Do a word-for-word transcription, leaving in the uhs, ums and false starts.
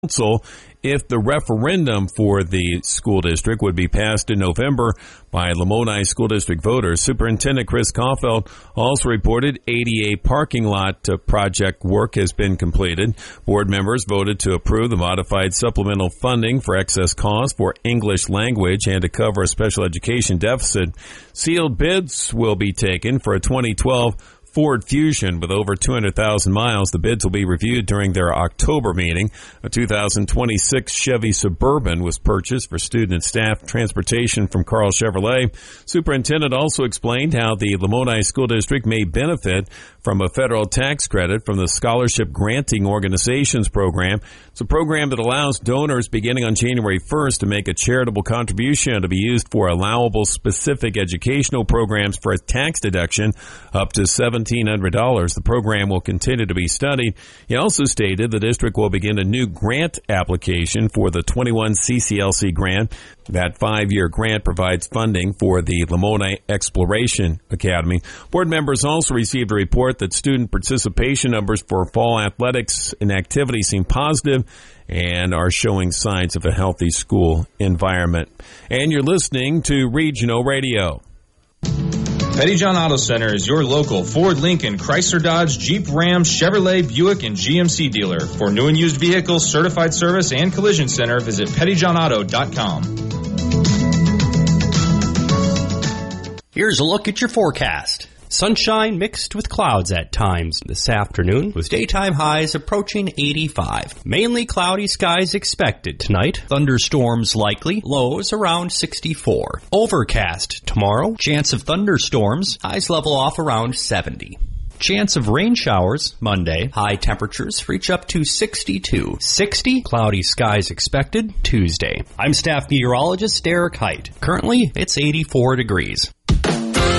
council if the referendum for the school district would be passed in November by Lamoni School District voters. Superintendent Chris Caulfield also reported A D A parking lot project work has been completed. Board members voted to approve the modified supplemental funding for excess costs for English language and to cover a special education deficit. Sealed bids will be taken for a twenty twelve Ford Fusion with over two hundred thousand miles. The bids will be reviewed during their October meeting. A two thousand twenty-six Chevy Suburban was purchased for student and staff transportation from Carl Chevrolet. Superintendent also explained how the Lamoni School District may benefit from a federal tax credit from the Scholarship Granting Organizations program. It's a program that allows donors beginning on January first to make a charitable contribution to be used for allowable specific educational programs for a tax deduction up to seventeen hundred dollars. The program will continue to be studied. He also stated the district will begin a new grant application for the twenty-one C C L C grant. That five-year grant provides funding for the Lamoni Exploration Academy. Board members also received a report that student participation numbers for fall athletics and activities seem positive and are showing signs of a healthy school environment. And you're listening to Regional Radio. Pettyjohn Auto Center is your local Ford, Lincoln, Chrysler, Dodge, Jeep, Ram, Chevrolet, Buick, and G M C dealer. For new and used vehicles, certified service, and collision center, visit pettyjohn auto dot com. Here's a look at your forecast. Sunshine mixed with clouds at times this afternoon, with daytime highs approaching eighty-five. Mainly cloudy skies expected tonight. Thunderstorms likely. Lows around sixty-four. Overcast tomorrow. Chance of thunderstorms. Highs level off around seventy. Chance of rain showers Monday. High temperatures reach up to sixty-two. sixty. Cloudy skies expected Tuesday. I'm staff meteorologist Derek Height. Currently, it's eighty-four degrees.